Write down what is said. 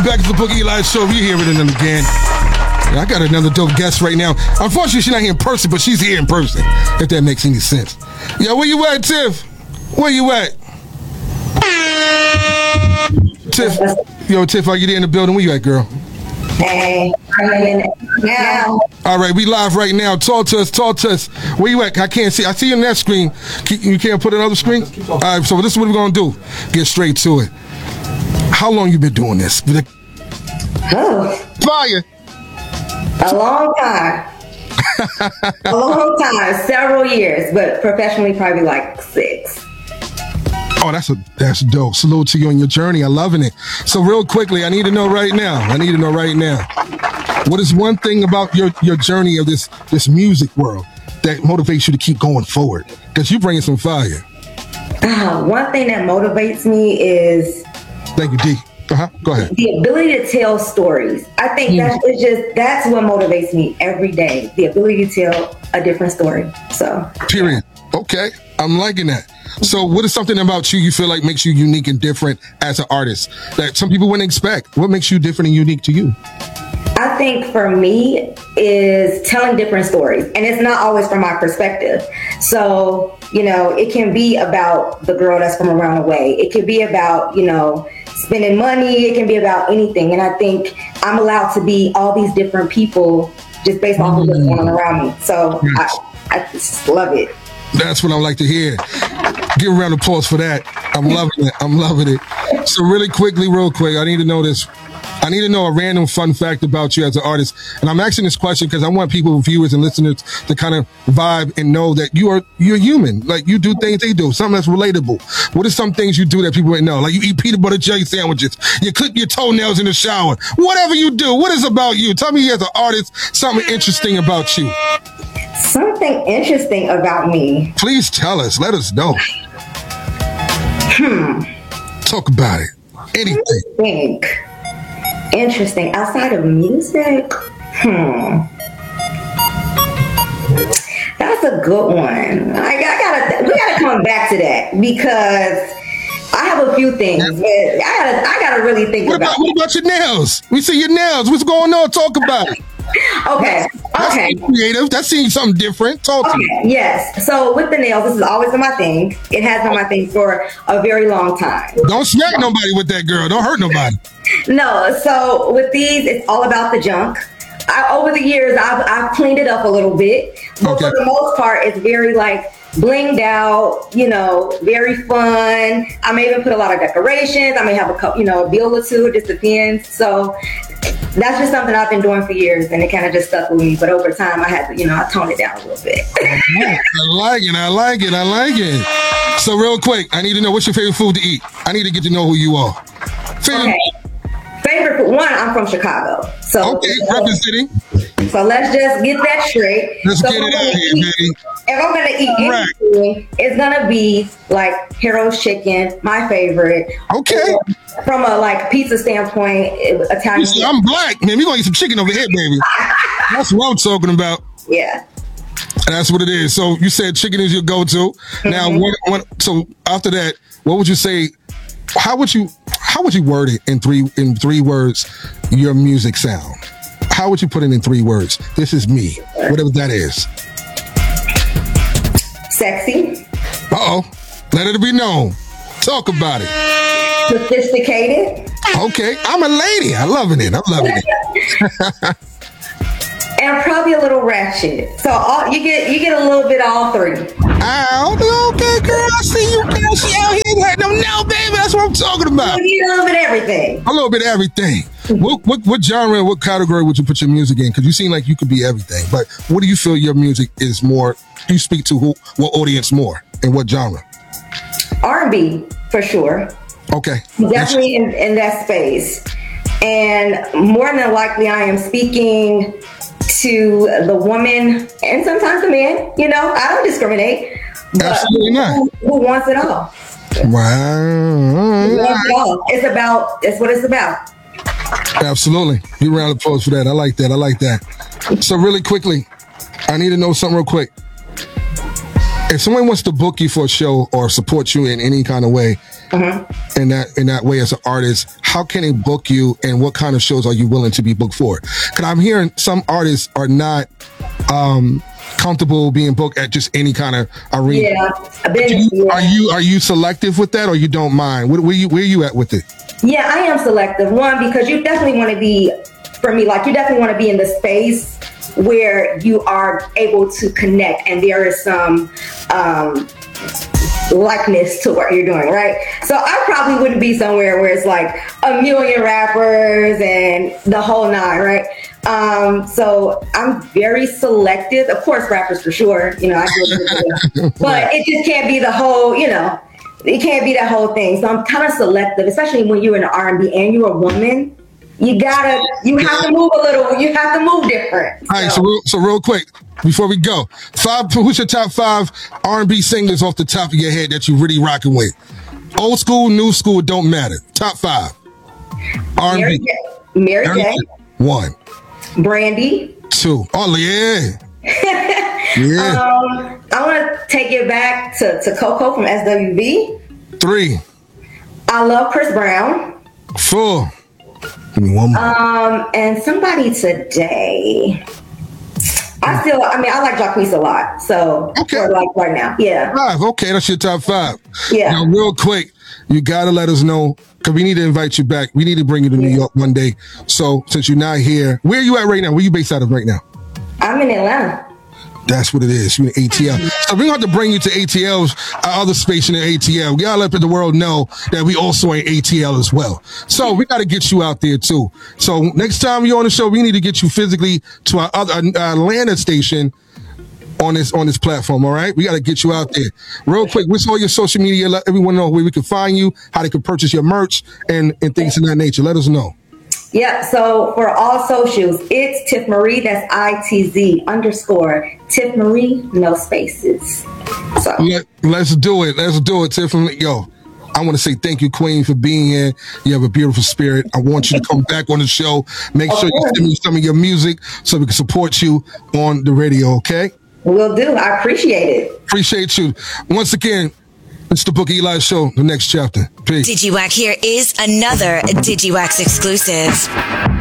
welcome back to the Boogie Eli Show. We're here with it again. Yeah, I got another dope guest right now. Unfortunately, she's not here in person, but she's here in person, if that makes any sense. Yeah, where you at, Tiff? Where you at? Tiff, yo, Tiff, are you there in the building? Where you at, girl? Hey, I'm in it now. All right, we live right now. Talk to us. Where you at? I can't see. I see you on that screen. You can't put another screen? All right, so this is what we're going to do. Get straight to it. How long you been doing this? Fire. A long time. A long time. Several years, but professionally probably like 6. Oh, that's dope. Salute to you on your journey. I'm loving it. So real quickly, I need to know right now. What is one thing about your journey of this music world that motivates you to keep going forward? Because you're bringing some fire. One thing that motivates me is... Thank you, D. Go ahead. The ability to tell stories. I think that's what motivates me every day. The ability to tell a different story. So. Period. Okay. I'm liking that. So what is something about you feel like makes you unique and different as an artist that some people wouldn't expect? What makes you different and unique to you? I think for me is telling different stories, and it's not always from my perspective. So, it can be about the girl that's from around the way. It could be about, spending money. It can be about anything. And I think I'm allowed to be all these different people just based off of what's going on around me. So I just love it. That's what I like to hear. Give a round of applause for that. I'm loving it. So real quick, I need to know this. I need to know a random fun fact about you as an artist. And I'm asking this question because I want people, viewers and listeners, to kind of vibe and know that you're human. Like, you do things they do, something that's relatable. What are some things you do that people wouldn't know? Like, you eat peanut butter jelly sandwiches. You clip your toenails in the shower. Whatever you do, what is about you? Tell me as an artist something interesting about you. Something interesting about me. Please tell us. Let us know. Talk about it. Anything. Interesting. Outside of music? That's a good one. We gotta come back to that because I have a few things. I gotta really think about it. What about your nails? We see your nails. What's going on? Talk about it. Okay. That's creative. That's seeing something different. Talk to me. Yes. So with the nails, this has always been my thing. It has been my thing for a very long time. Don't smack nobody with that, girl. Don't hurt nobody. No. So with these, it's all about the junk. Over the years, I've cleaned it up a little bit, but for the most part, it's very blinged out, very fun. I may even put a lot of decorations. I may have a bill or two. It just depends. So that's just something I've been doing for years, and it kind of just stuck with me. But over time, I had to, I toned it down a little bit. I like it. So real quick, I need to know, what's your favorite food to eat? I need to get to know who you are. Favorite food? One, I'm from Chicago. So representing. So let's just get that straight. Let's get it out here, baby. If I'm going to eat anything, it's going to be like Harold's chicken, my favorite. Okay. From a pizza standpoint, Italian. See, I'm black, man. We're going to eat some chicken over here, baby. That's what I'm talking about. Yeah. That's what it is. So you said chicken is your go-to. Now, so after that, what would you say? How would you word it in three words? Your music sound. How would you put it in 3 words? This is me. Whatever that is. Sexy. Let it be known. Talk about it. Sophisticated. Okay. I'm a lady. I'm loving it. And probably a little ratchet. So you get a little bit of all 3. Okay, girl. I see you, girl. She out here letting them know, baby. That's what I'm talking about. You need a little bit of everything. A little bit of everything. What genre, what category would you put your music in? Because you seem like you could be everything. But what do you feel your music is more? Do you speak to what audience more? And what genre? R&B, for sure. Okay. Definitely in that space. And more than likely, I am speaking to the woman and sometimes the man. I don't discriminate. Absolutely not. Who wants it all? Wow. It's what it's about. Absolutely. Give a round of applause for that. I like that. So really quickly, I need to know something real quick. if someone wants to book you for a show or support you in any kind of way, in that way as an artist, how can they book you, and what kind of shows are you willing to be booked for? Because I'm hearing some artists are not comfortable being booked at just any kind of arena. Yeah, are you selective with that, or you don't mind? Where you at with it? Yeah, I am selective. One, because you definitely want to be, for me, like you definitely want to be in the space where you are able to connect and there is some likeness to what you're doing, right? So I probably wouldn't be somewhere where it's like a million rappers and the whole nine, right? So I'm very selective. Of course, rappers for sure, you know, I do but it just can't be the whole, you know, it can't be that whole thing. So I'm kind of selective, especially when you're in the R&B and you're a woman. You have to move a little. You have to move different. All right, so real quick before we go, who's your top 5 R&B singers off the top of your head that you really rocking with? Old school, new school, it don't matter. Top 5 R&B. Mary J. 1. Brandy. 2. Oh yeah. I want to take it back to Coco from SWV. 3. I love Chris Brown. 4. Give me one more. And somebody today. I like Jacquees a lot. So, okay. Like right now. Yeah. 5. Okay, that's your top 5. Yeah. Now, real quick, you got to let us know, because we need to invite you back. We need to bring you to New York one day. So, since you're not here, where are you at right now? Where are you based out of right now? I'm in Atlanta. That's what it is. You're in ATL. So we're going to have to bring you to ATL's other station in ATL. We got to let the world know that we also in ATL as well. So we got to get you out there too. So next time you're on the show, we need to get you physically to our other Atlanta station on this platform. All right. We got to get you out there real quick. What's all your social media? Let everyone know where we can find you, how they can purchase your merch and things of that nature. Let us know. Yep. So for all socials, it's Tiff Marie. That's ITZ_ Tiff Marie, no spaces. So let's do it. Let's do it, Tiffany. Yo, I want to say thank you, Queen, for being here. You have a beautiful spirit. I want you to come back on the show. Make sure you send me some of your music so we can support you on the radio. Okay? Will do. I appreciate it. Appreciate you. Once again, it's the Book Eli Show, the next chapter. Peace. DigiWack here is another DigiWax exclusive.